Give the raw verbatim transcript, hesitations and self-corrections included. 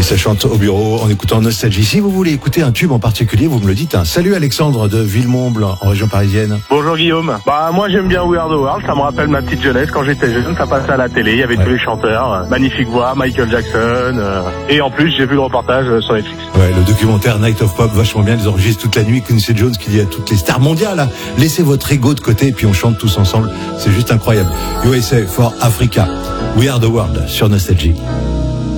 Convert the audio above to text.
ça chante au bureau en écoutant Nostalgie. Si vous voulez écouter un tube en particulier, vous me le dites. Hein. Salut Alexandre de Villemomble, en région parisienne. Bonjour Guillaume. Bah moi j'aime bien We Are The World, ça me rappelle ma petite jeunesse quand j'étais jeune, ça passait à la télé, il y avait ouais. tous les chanteurs, magnifique voix, Michael Jackson, euh, et en plus j'ai vu le reportage euh, sur Netflix. Ouais, le documentaire Night of Pop, vachement bien, ils enregistrent toute la nuit. Quincy Jones qui dit à toutes les stars mondiales, là, laissez votre ego de côté et puis on chante tous ensemble, c'est juste incroyable. U S A for Africa, We Are The World sur Nostalgie.